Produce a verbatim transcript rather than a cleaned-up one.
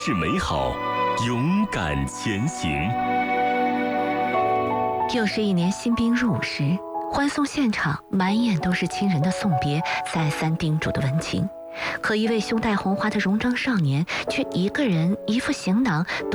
是美好，勇敢前行。 又是一年新兵入伍时，欢送现场满眼都是亲人的送别，再三叮嘱的温情。可一位胸戴红花的戎装少年，却一个人一副行囊。